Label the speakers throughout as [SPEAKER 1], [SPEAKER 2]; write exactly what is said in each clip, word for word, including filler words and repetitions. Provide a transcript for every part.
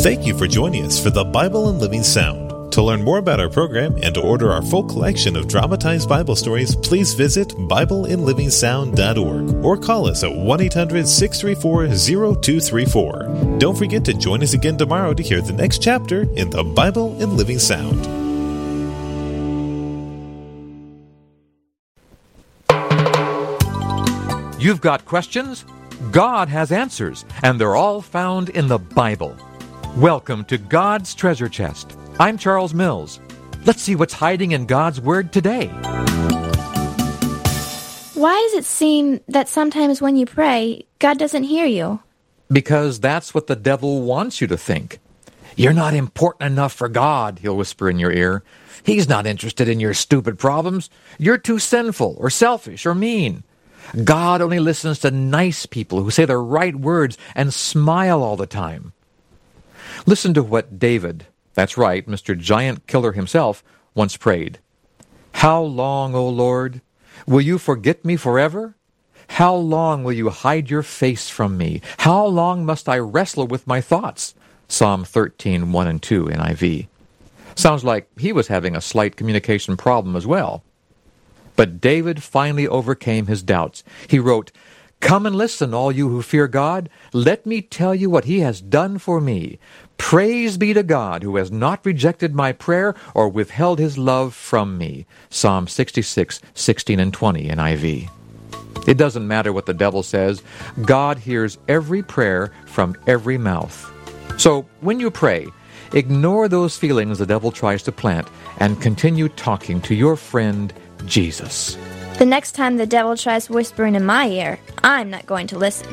[SPEAKER 1] Thank you for joining us for the Bible in Living Sound. To learn more about our program and to order our full collection of dramatized Bible stories, please visit Bible in Living Sound dot org or call us at one eight hundred, six three four, zero two three four. Don't forget to join us again tomorrow to hear the next chapter in the Bible in Living Sound.
[SPEAKER 2] You've got questions? God has answers, and they're all found in the Bible. Welcome to God's Treasure Chest. I'm Charles Mills. Let's see what's hiding in God's Word today.
[SPEAKER 3] Why does it seem that sometimes when you pray, God doesn't hear you?
[SPEAKER 2] Because that's what the devil wants you to think. You're not important enough for God, he'll whisper in your ear. He's not interested in your stupid problems. You're too sinful or selfish or mean. God only listens to nice people who say the right words and smile all the time. Listen to what David, that's right, Mister Giant Killer himself, once prayed. How long, O Lord, will you forget me forever? How long will you hide your face from me? How long must I wrestle with my thoughts? Psalm thirteen, one and two, N I V. Sounds like he was having a slight communication problem as well. But David finally overcame his doubts. He wrote, Come and listen, all you who fear God. Let me tell you what he has done for me. Praise be to God, who has not rejected my prayer or withheld his love from me. Psalm sixty-six, sixteen and twenty, N I V. It doesn't matter what the devil says. God hears every prayer from every mouth. So when you pray, ignore those feelings the devil tries to plant and continue talking to your friend Jesus.
[SPEAKER 3] The next time the devil tries whispering in my ear, I'm not going to listen.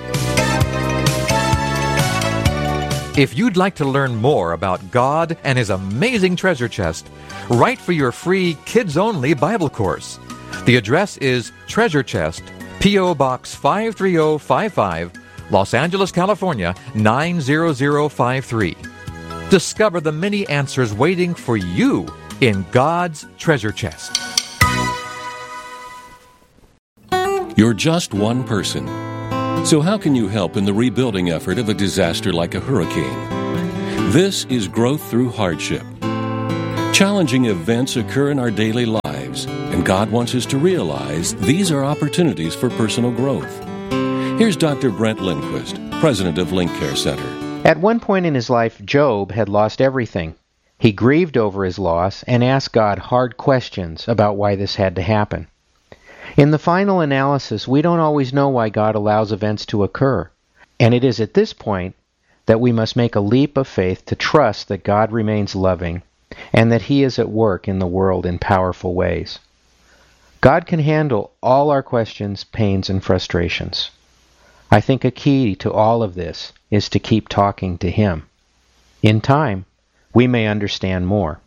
[SPEAKER 2] If you'd like to learn more about God and His amazing treasure chest, write for your free kids-only Bible course. The address is Treasure Chest, P O. Box five three zero five five, Los Angeles, California, nine zero zero five three. Discover the many answers waiting for you in God's treasure chest.
[SPEAKER 4] You're just one person. So how can you help in the rebuilding effort of a disaster like a hurricane? This is Growth Through Hardship. Challenging events occur in our daily lives, and God wants us to realize these are opportunities for personal growth. Here's Doctor Brent Lindquist, president of Link Care Center.
[SPEAKER 5] At one point in his life, Job had lost everything. He grieved over his loss and asked God hard questions about why this had to happen. In the final analysis, we don't always know why God allows events to occur, and it is at this point that we must make a leap of faith to trust that God remains loving and that He is at work in the world in powerful ways. God can handle all our questions, pains, and frustrations. I think a key to all of this is to keep talking to Him. In time, we may understand more.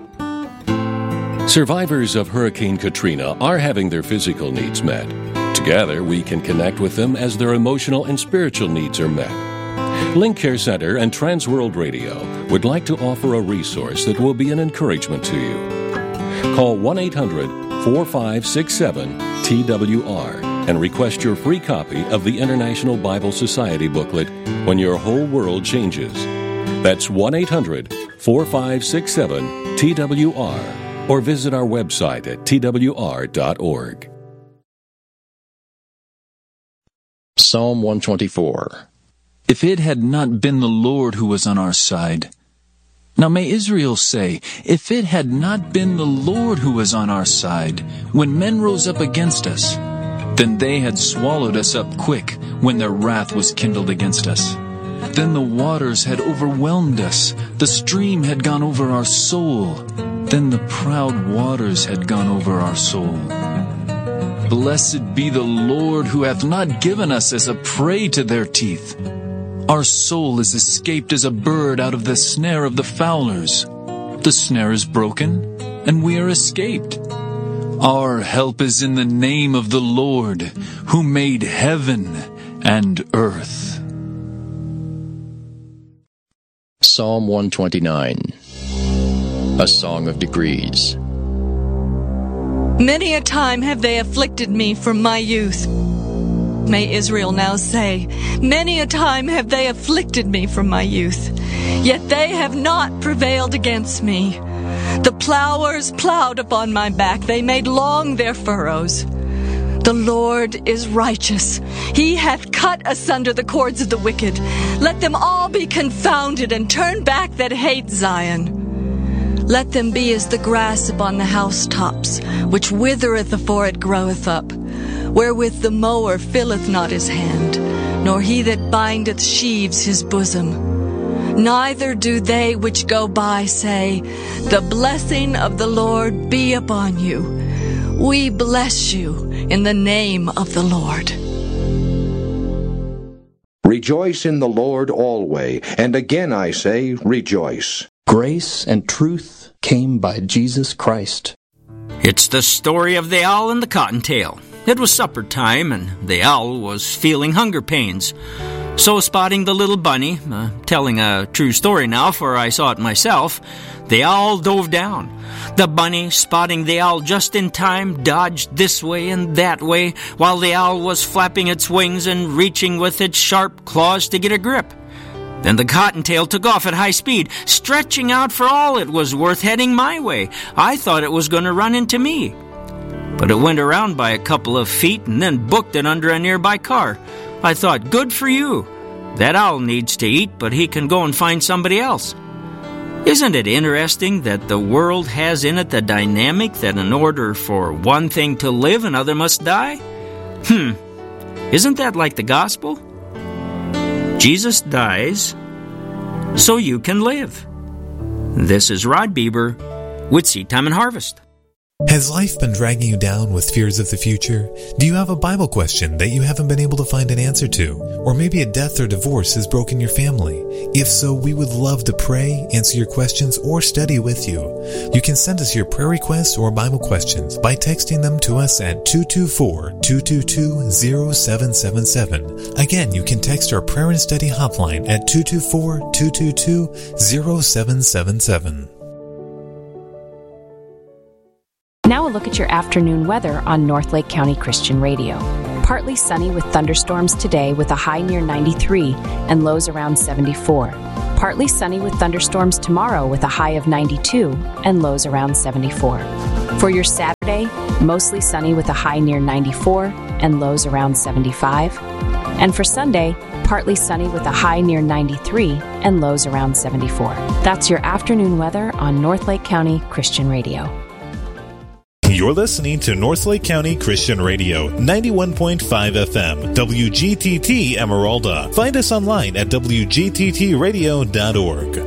[SPEAKER 4] Survivors of Hurricane Katrina are having their physical needs met. Together, we can connect with them as their emotional and spiritual needs are met. Link Care Center and Transworld Radio would like to offer a resource that will be an encouragement to you. Call one eight hundred, four five six seven, T W R and request your free copy of the International Bible Society booklet, When Your Whole World Changes. That's one eight hundred, four five six seven, T W R. Or visit our website at T W R dot org.
[SPEAKER 6] Psalm one twenty-four. If it had not been the Lord who was on our side. Now may Israel say, if it had not been the Lord who was on our side, when men rose up against us, then they had swallowed us up quick when their wrath was kindled against us. Then the waters had overwhelmed us, the stream had gone over our soul. Then the proud waters had gone over our soul. Blessed be the Lord who hath not given us as a prey to their teeth. Our soul is escaped as a bird out of the snare of the fowlers. The snare is broken, and we are escaped. Our help is in the name of the Lord, who made heaven and earth.
[SPEAKER 7] Psalm one twenty-nine. A Song of Degrees.
[SPEAKER 8] Many a time have they afflicted me from my youth. may Israel now say. Many a time have they afflicted me from my youth, yet they have not prevailed against me. The plowers plowed upon my back, they made long their furrows. The Lord is righteous. He hath cut asunder the cords of the wicked. Let them all be confounded and turn back that hate Zion. Let them be as the grass upon the housetops, which withereth afore it groweth up, wherewith the mower filleth not his hand, nor he that bindeth sheaves his bosom. Neither do they which go by say, The blessing of the Lord be upon you. We bless you in the name of the Lord.
[SPEAKER 9] Rejoice in the Lord always, and again I say, rejoice.
[SPEAKER 10] Grace and truth came by Jesus Christ.
[SPEAKER 11] It's the story of the owl and the cottontail. It was supper time, and the owl was feeling hunger pains. So spotting the little bunny, uh, telling a true story now, for I saw it myself, the owl dove down. The bunny, spotting the owl just in time, dodged this way and that way, while the owl was flapping its wings and reaching with its sharp claws to get a grip. Then the cottontail took off at high speed, stretching out for all it was worth, heading my way. I thought it was going to run into me. But it went around by a couple of feet and then booked it under a nearby car. I thought, good for you. That owl needs to eat, but he can go and find somebody else. Isn't it interesting that the world has in it the dynamic that in order for one thing to live, another must die? Hmm, isn't that like the gospel? Jesus dies so you can live. This is Rod Bieber with Seed Time and Harvest.
[SPEAKER 1] Has life been dragging you down with fears of the future? Do you have a Bible question that you haven't been able to find an answer to? Or maybe a death or divorce has broken your family? If so, we would love to pray, answer your questions, or study with you. You can send us your prayer requests or Bible questions by texting them to us at two two four, two two two, zero seven seven seven. Again, you can text our prayer and study hotline at two two four, two two two, zero seven seven seven.
[SPEAKER 12] Now a look at your afternoon weather on North Lake County Christian Radio. Partly sunny with thunderstorms today with a high near ninety-three and lows around seventy-four. Partly sunny with thunderstorms tomorrow with a high of ninety-two and lows around seventy-four. For your Saturday, mostly sunny with a high near ninety-four and lows around seventy-five. And for Sunday, partly sunny with a high near ninety-three and lows around seventy-four. That's your afternoon weather on North Lake County Christian Radio.
[SPEAKER 1] You're listening to North Lake County Christian Radio, ninety-one point five F M, W G T T Emeralda. Find us online at W G T T radio dot org.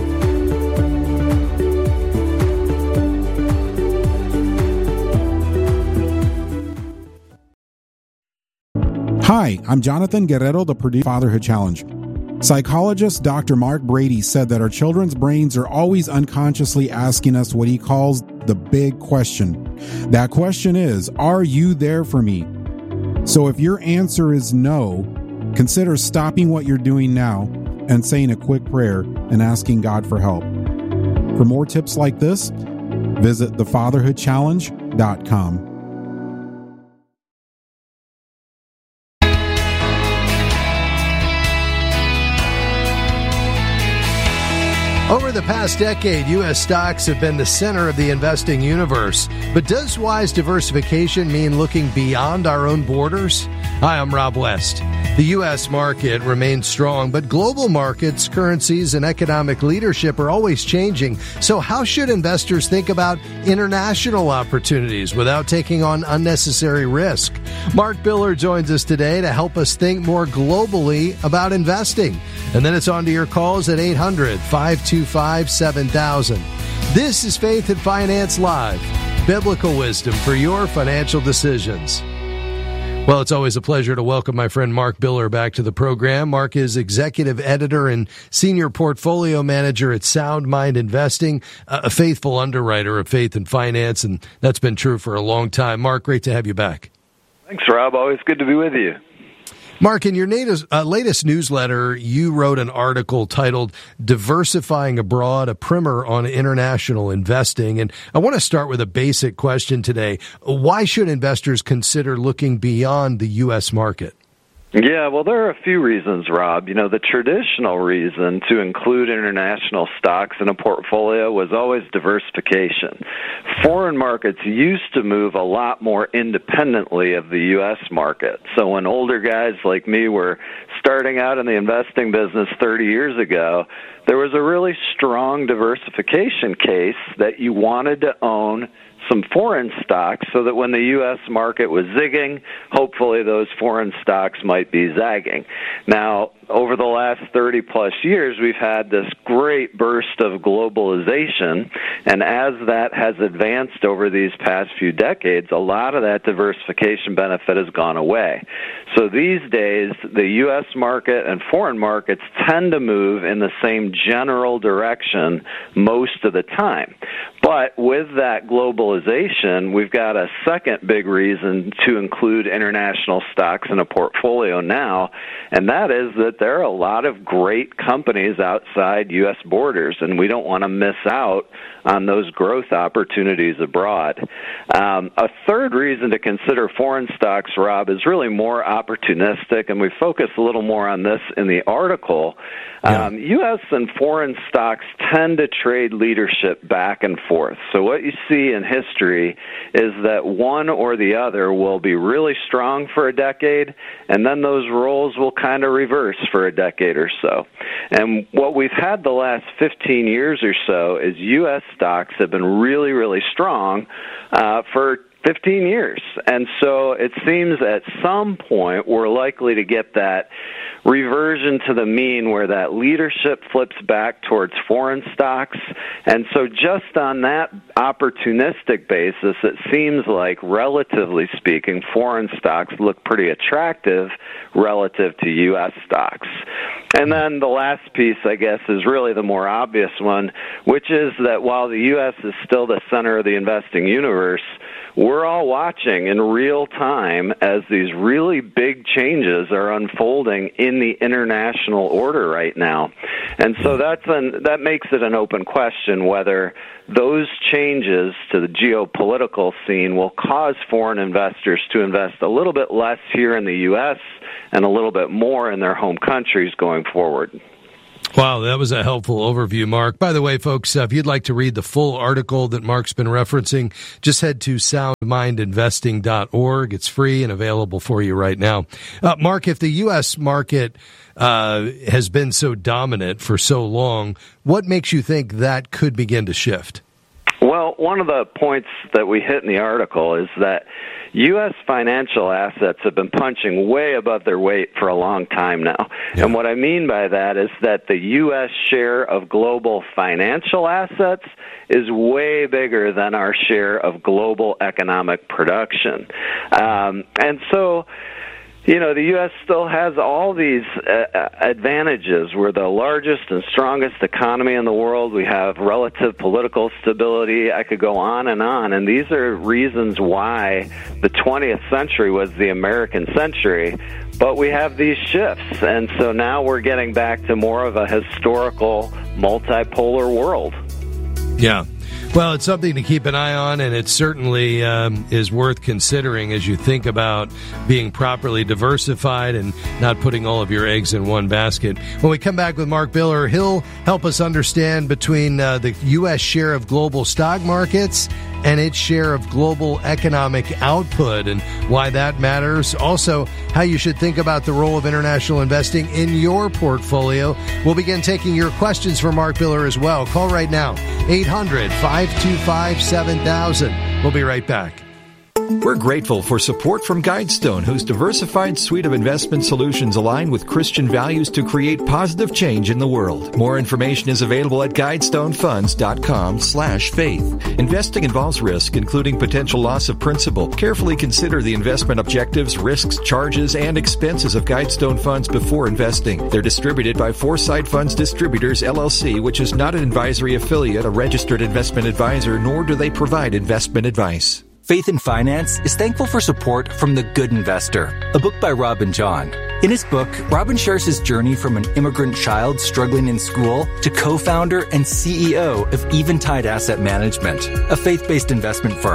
[SPEAKER 13] Hi, I'm Jonathan Guerrero, the Purdue Fatherhood Challenge. Psychologist Doctor Mark Brady said that our children's brains are always unconsciously asking us what he calls the big question. That question is, are you there for me? So if your answer is no, consider stopping what you're doing now and saying a quick prayer and asking God for help. For more tips like this, visit the fatherhood challenge dot com.
[SPEAKER 14] Over the past decade, U S stocks have been the center of the investing universe. But does wise diversification mean looking beyond our own borders? Hi, I'm Rob West. The U S market remains strong, but global markets, currencies, and economic leadership are always changing. So how should investors think about international opportunities without taking on unnecessary risk? Mark Biller joins us today to help us think more globally about investing. And then it's on to your calls at eight hundred, five two five, seven thousand. This is Faith and Finance Live, biblical wisdom for your financial decisions. Well, it's always a pleasure to welcome my friend Mark Biller back to the program. Mark is executive editor and senior portfolio manager at Sound Mind Investing, a faithful underwriter of faith and finance, and that's been true for a long time. Mark, great to have you back.
[SPEAKER 15] Thanks, Rob. Always good to be with you.
[SPEAKER 14] Mark, in your latest, uh, latest newsletter, you wrote an article titled Diversifying Abroad, a primer on international investing. And I want to start with a basic question today. Why should investors consider looking beyond the U S market?
[SPEAKER 15] Yeah, well, there are a few reasons, Rob. You know, the traditional reason to include international stocks in a portfolio was always diversification. Foreign markets used to move a lot more independently of the U S market. So when older guys like me were starting out in the investing business thirty years ago, there was a really strong diversification case that you wanted to own some foreign stocks so that when the U S market was zigging, hopefully those foreign stocks might be zagging. Now, over the last thirty plus years, we've had this great burst of globalization, and as that has advanced over these past few decades, a lot of that diversification benefit has gone away. So these days, the U S market and foreign markets tend to move in the same general direction most of the time. But with that globalization, we've got a second big reason to include international stocks in a portfolio now, and that is that there are a lot of great companies outside U S borders, and we don't want to miss out on those growth opportunities abroad. Um, a third reason to consider foreign stocks, Rob, is really more opportunistic, and we focus a little more on this in the article. Yeah. Um, U S and foreign stocks tend to trade leadership back and forth. So what you see in history is that one or the other will be really strong for a decade, and then those roles will kind of reverse for a decade or so. And what we've had the last fifteen years or so is U S stocks have been really, really strong uh, for fifteen years. And so it seems at some point we're likely to get that reversion to the mean where that leadership flips back towards foreign stocks. And so just on that opportunistic basis, it seems like, relatively speaking, foreign stocks look pretty attractive relative to U S stocks. And then the last piece, I guess, is really the more obvious one, which is that while the U S is still the center of the investing universe, we're all watching in real time as these really big changes are unfolding in the international order right now. And so that's an, that makes it an open question whether those changes to the geopolitical scene will cause foreign investors to invest a little bit less here in the U S and a little bit more in their home countries going forward.
[SPEAKER 14] Wow, that was a helpful overview, Mark. By the way, folks, uh, if you'd like to read the full article that Mark's been referencing, just head to sound mind investing dot org. It's free and available for you right now. Uh, Mark, if the U S market uh, has been so dominant for so long, what makes you think that could begin to shift?
[SPEAKER 15] Well, one of the points that we hit in the article is that U S financial assets have been punching way above their weight for a long time now. Yeah. And what I mean by that is that the U S share of global financial assets is way bigger than our share of global economic production. Um, and so, you know, the U S still has all these uh, advantages. We're the largest and strongest economy in the world. We have relative political stability. I could go on and on. And these are reasons why the twentieth century was the American century. But we have these shifts. And so now we're getting back to more of a historical multipolar world.
[SPEAKER 14] Yeah. Well, it's something to keep an eye on, and it certainly um, is worth considering as you think about being properly diversified and not putting all of your eggs in one basket. When we come back with Mark Biller, he'll help us understand between uh, the U S share of global stock markets and its share of global economic output and why that matters. Also, how you should think about the role of international investing in your portfolio. We'll begin taking your questions for Mark Biller as well. Call right now, eight hundred, five two five, seven thousand. We'll be right back.
[SPEAKER 16] We're grateful for support from Guidestone, whose diversified suite of investment solutions align with Christian values to create positive change in the world. More information is available at guidestonefunds.com slash faith. Investing involves risk, including potential loss of principal. Carefully consider the investment objectives, risks, charges, and expenses of Guidestone Funds before investing. They're distributed by Foresight Funds Distributors, L L C, which is not an advisory affiliate, a registered investment advisor, nor do they provide investment advice.
[SPEAKER 17] Faith in Finance is thankful for support from The Good Investor, a book by Rob and John. In his book, Robin shares his journey from an immigrant child struggling in school to co-founder and C E O of Eventide Asset Management, a faith-based investment firm.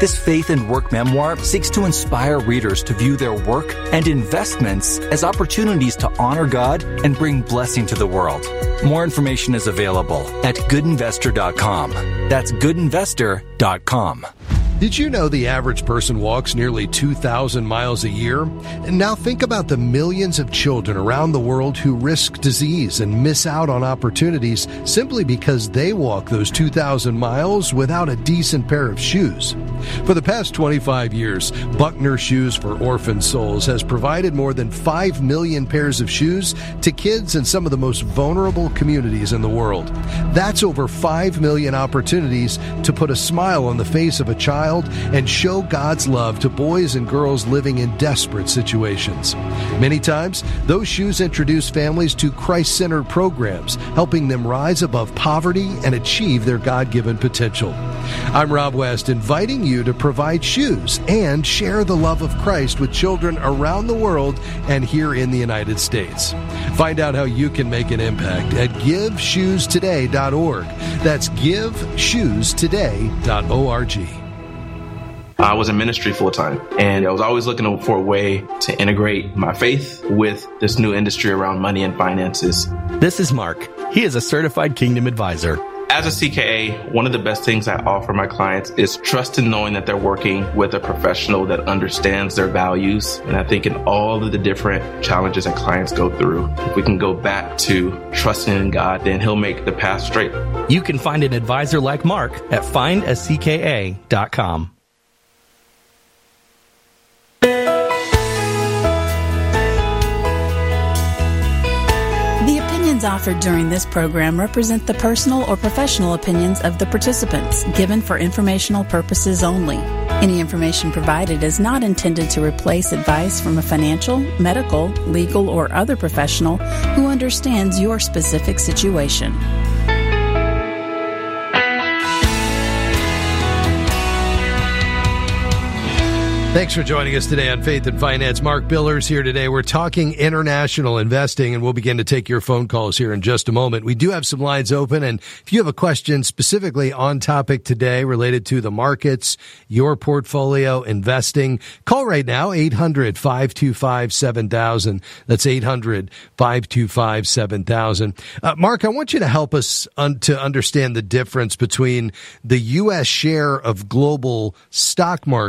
[SPEAKER 17] This faith and work memoir seeks to inspire readers to view their work and investments as opportunities to honor God and bring blessing to the world. More information is available at good investor dot com. That's good investor dot com.
[SPEAKER 14] Did you know the average person walks nearly two thousand miles a year? And now think about the millions of children around the world who risk disease and miss out on opportunities simply because they walk those two thousand miles without a decent pair of shoes. For the past twenty-five years, Buckner Shoes for Orphan Souls has provided more than five million pairs of shoes to kids in some of the most vulnerable communities in the world. That's over five million opportunities to put a smile on the face of a child and show God's love to boys and girls living in desperate situations. Many times, those shoes introduce families to Christ-centered programs, helping them rise above poverty and achieve their God-given potential. I'm Rob West, inviting you to provide shoes and share the love of Christ with children around the world and here in the United States. Find out how you can make an impact at give shoes today dot org. That's give shoes today dot org.
[SPEAKER 18] I was in ministry full time, and I was always looking for a way to integrate my faith with this new industry around money and finances.
[SPEAKER 19] This is Mark. He is a certified Kingdom advisor.
[SPEAKER 18] As a C K A, one of the best things I offer my clients is trust in knowing that they're working with a professional that understands their values. And I think in all of the different challenges that clients go through, if we can go back to trusting in God, then He'll make the path straight.
[SPEAKER 19] You can find an advisor like Mark at find a C K A dot com.
[SPEAKER 20] Offered during this program represent the personal or professional opinions of the participants, given for informational purposes only. Any information provided is not intended to replace advice from a financial, medical, legal, or other professional who understands your specific situation.
[SPEAKER 14] Thanks for joining us today on Faith and Finance. Mark Billers here today. We're talking international investing, and we'll begin to take your phone calls here in just a moment. We do have some lines open, and if you have a question specifically on topic today related to the markets, your portfolio, investing, call right now, eight hundred, five two five, seven thousand. That's eight hundred, five two five, seven thousand. Uh, Mark, I want you to help us un- to understand the difference between the U S share of global stock market